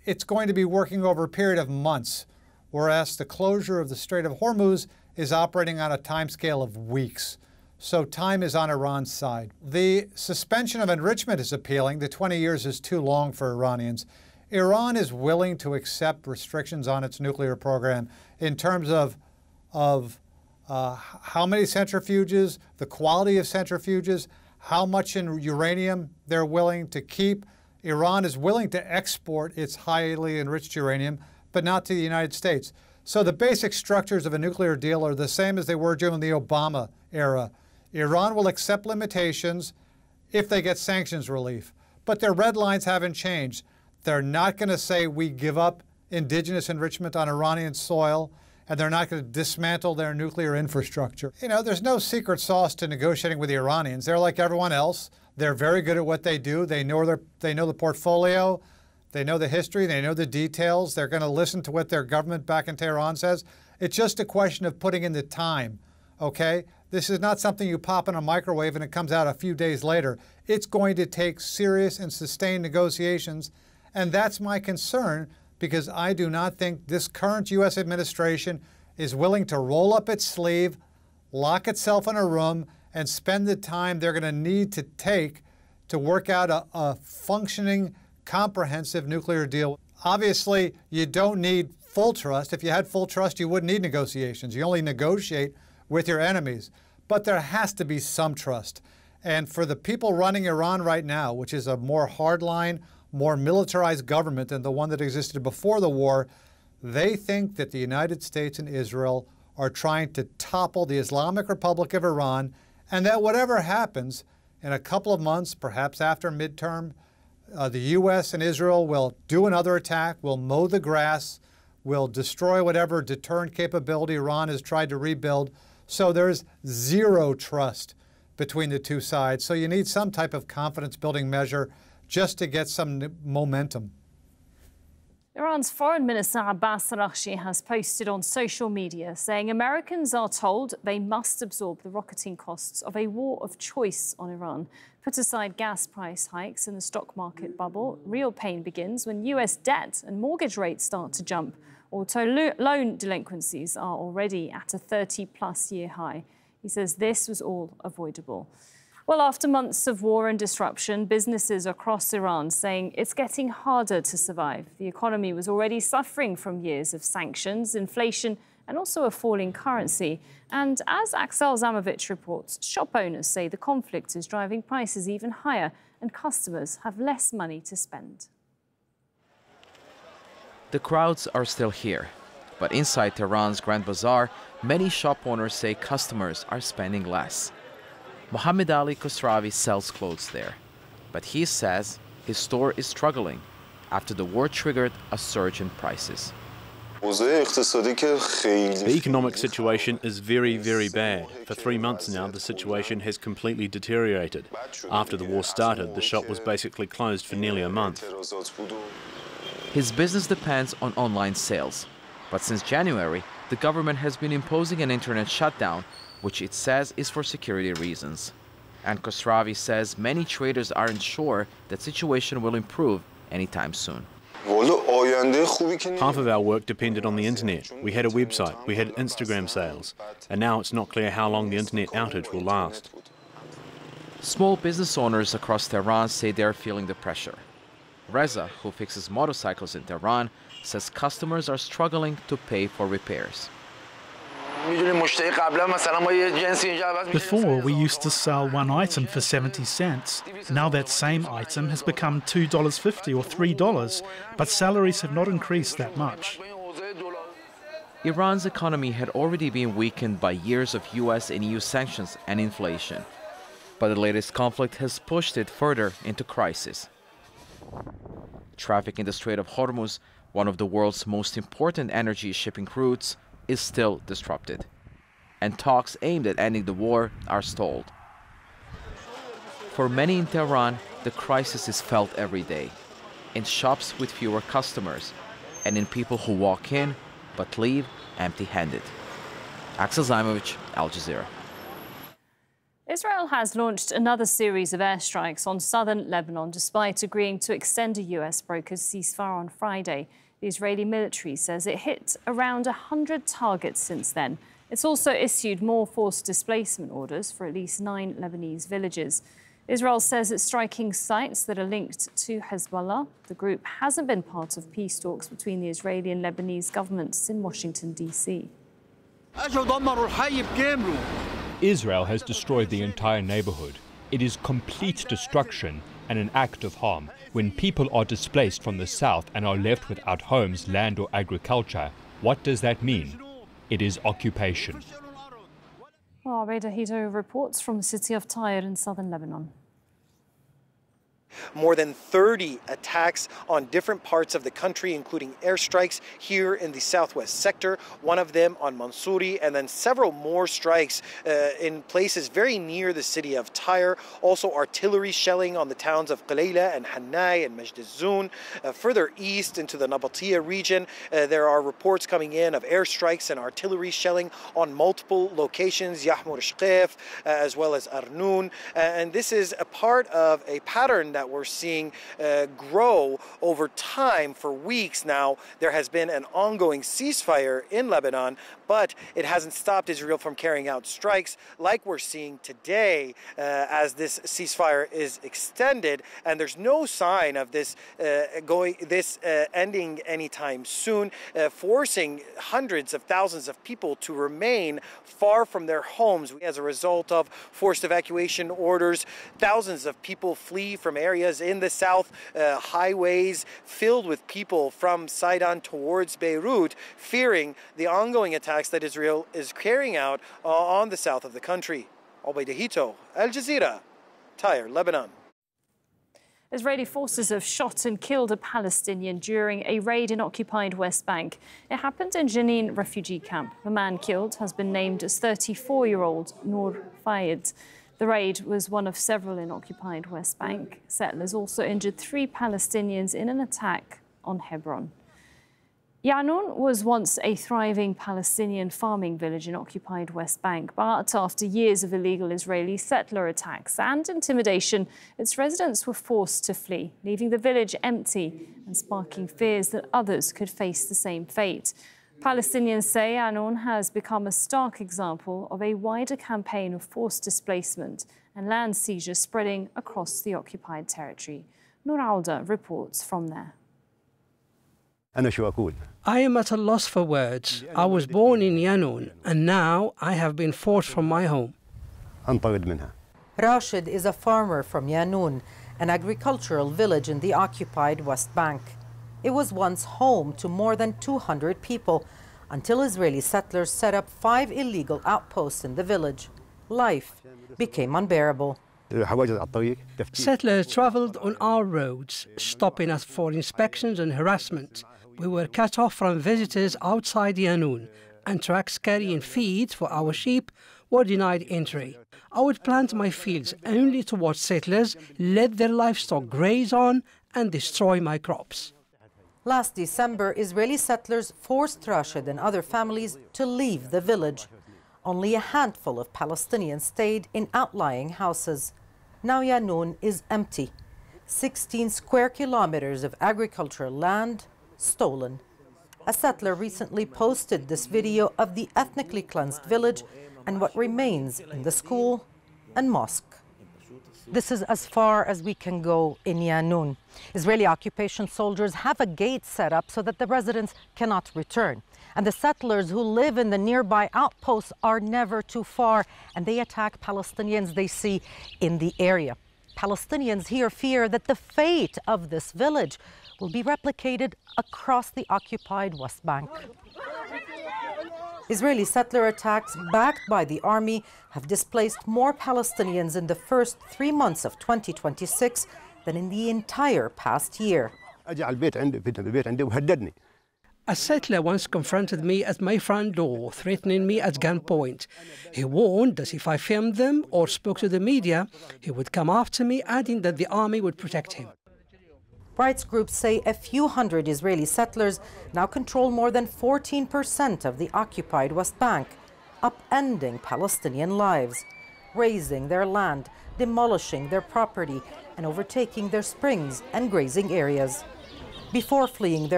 it's going to be working over a period of months, whereas the closure of the Strait of Hormuz is operating on a timescale of weeks. So time is on Iran's side. The suspension of enrichment is appealing. The 20 years is too long for Iranians. Iran is willing to accept restrictions on its nuclear program in terms of how many centrifuges, the quality of centrifuges, how much in uranium they're willing to keep. Iran is willing to export its highly enriched uranium, but not to the United States. So the basic structures of a nuclear deal are the same as they were during the Obama era. Iran will accept limitations if they get sanctions relief, but their red lines haven't changed. They're not going to say we give up indigenous enrichment on Iranian soil, and they're not going to dismantle their nuclear infrastructure. You know, there's no secret sauce to negotiating with the Iranians. They're like everyone else. They're very good at what they do. They know the portfolio. They know the history. They know the details. They're going to listen to what their government back in Tehran says. It's just a question of putting in the time, okay? This is not something you pop in a microwave and it comes out a few days later. It's going to take serious and sustained negotiations, and that's my concern, because I do not think this current U.S. administration is willing to roll up its sleeve, lock itself in a room, and spend the time they're going to need to take to work out a functioning, comprehensive nuclear deal. Obviously, you don't need full trust. If you had full trust, you wouldn't need negotiations. You only negotiate with your enemies. But there has to be some trust. And for the people running Iran right now, which is a more hardline, more militarized government than the one that existed before the war, they think that the United States and Israel are trying to topple the Islamic Republic of Iran, and that whatever happens in a couple of months, perhaps after midterm, the U.S. and Israel will do another attack, will mow the grass, will destroy whatever deterrent capability Iran has tried to rebuild. So there's zero trust between the two sides. So you need some type of confidence-building measure just to get some momentum. Iran's Foreign Minister Abbas Araghchi has posted on social media saying Americans are told they must absorb the rocketing costs of a war of choice on Iran. Put aside gas price hikes and the stock market bubble, real pain begins when US debt and mortgage rates start to jump. Auto loan delinquencies are already at a 30-plus year high. He says this was all avoidable. Well, after months of war and disruption, businesses across Iran saying it's getting harder to survive. The economy was already suffering from years of sanctions, inflation, and also a falling currency. And as Axel Zamovich reports, shop owners say the conflict is driving prices even higher and customers have less money to spend. The crowds are still here, but inside Tehran's Grand Bazaar, many shop owners say customers are spending less. Mohammed Ali Khosravi sells clothes there, but he says his store is struggling after the war triggered a surge in prices. The economic situation is very, very bad. For 3 months now, the situation has completely deteriorated. After the war started, the shop was basically closed for nearly a month. His business depends on online sales, but since January, the government has been imposing an internet shutdown, which it says is for security reasons. And Khosravi says many traders aren't sure that situation will improve anytime soon. Half of our work depended on the internet. We had a website, we had Instagram sales, and now it's not clear how long the internet outage will last. Small business owners across Tehran say they're feeling the pressure. Reza, who fixes motorcycles in Tehran, says customers are struggling to pay for repairs. Before, we used to sell one item for 70 cents. Now that same item has become $2.50 or $3, but salaries have not increased that much. Iran's economy had already been weakened by years of US and EU sanctions and inflation. But the latest conflict has pushed it further into crisis. Traffic in the Strait of Hormuz, one of the world's most important energy shipping routes, is still disrupted, and talks aimed at ending the war are stalled. For many in Tehran, the crisis is felt every day, in shops with fewer customers, and in people who walk in but leave empty-handed. Axel Zamovich, Al Jazeera. Israel has launched another series of airstrikes on southern Lebanon despite agreeing to extend a US brokered ceasefire on Friday. The Israeli military says it hit around 100 targets since then. It's also issued more forced displacement orders for at least 9 Lebanese villages. Israel says it's striking sites that are linked to Hezbollah. The group hasn't been part of peace talks between the Israeli and Lebanese governments in Washington, D.C. Israel has destroyed the entire neighborhood. It is complete destruction and an act of harm. When people are displaced from the south and are left without homes, land or agriculture, what does that mean? It is occupation. Well, Reda Hito reports from the city of Tyre in southern Lebanon. More than 30 attacks on different parts of the country, including airstrikes here in the southwest sector, one of them on Mansouri, and then several more strikes in places very near the city of Tyre. Also artillery shelling on the towns of Qalayla and Hannai and Majd al-Zoun. Further east into the Nabatia region, there are reports coming in of airstrikes and artillery shelling on multiple locations, Yahmur Shqef, as well as Arnoun. And this is a part of a pattern that we're seeing grow over time. For weeks now, there has been an ongoing ceasefire in Lebanon, but it hasn't stopped Israel from carrying out strikes like we're seeing today as this ceasefire is extended, and there's no sign of this ending anytime soon, forcing hundreds of thousands of people to remain far from their homes as a result of forced evacuation orders. Thousands of people flee from areas in the south, highways filled with people from Sidon towards Beirut, fearing the ongoing attacks that Israel is carrying out on the south of the country. Obaida Hito, Al Jazeera, Tyre, Lebanon. Israeli forces have shot and killed a Palestinian during a raid in occupied West Bank. It happened in Jenin refugee camp. The man killed has been named as 34-year-old Noor Fayed. The raid was one of several in occupied West Bank. Settlers also injured 3 Palestinians in an attack on Hebron. Yanoun was once a thriving Palestinian farming village in occupied West Bank, but after years of illegal Israeli settler attacks and intimidation, its residents were forced to flee, leaving the village empty and sparking fears that others could face the same fate. Palestinians say Yanoun has become a stark example of a wider campaign of forced displacement and land seizure spreading across the occupied territory. Noor Alda reports from there. I am at a loss for words. I was born in Yanoun and now I have been forced from my home. Rashid is a farmer from Yanoun, an agricultural village in the occupied West Bank. It was once home to more than 200 people until Israeli settlers set up 5 illegal outposts in the village. Life became unbearable. Settlers traveled on our roads, stopping us for inspections and harassment. We were cut off from visitors outside Yanoun, and trucks carrying feed for our sheep were denied entry. I would plant my fields only to watch settlers let their livestock graze on and destroy my crops. Last December, Israeli settlers forced Rashid and other families to leave the village. Only a handful of Palestinians stayed in outlying houses. Now Yanoun is empty. 16 square kilometers of agricultural land stolen. A settler recently posted this video of the ethnically cleansed village and what remains in the school and mosque. This is as far as we can go in Yanoun. Israeli occupation soldiers have a gate set up so that the residents cannot return. And the settlers who live in the nearby outposts are never too far, and they attack Palestinians they see in the area. Palestinians here fear that the fate of this village will be replicated across the occupied West Bank. Israeli settler attacks backed by the army have displaced more Palestinians in the first 3 months of 2026 than in the entire past year. A settler once confronted me at my front door, threatening me at gunpoint. He warned that if I filmed them or spoke to the media, he would come after me, adding that the army would protect him. Rights groups say a few hundred Israeli settlers now control more than 14% of the occupied West Bank, upending Palestinian lives. razing their land, demolishing their property, and overtaking their springs and grazing areas. Before fleeing their